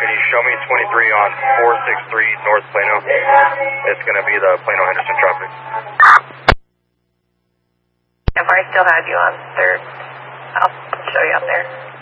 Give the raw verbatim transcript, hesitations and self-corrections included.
Can you show me twenty-three on four six three North Plano? It's going to be the Plano-Henderson traffic. If I still have you on third, I'll show you up there.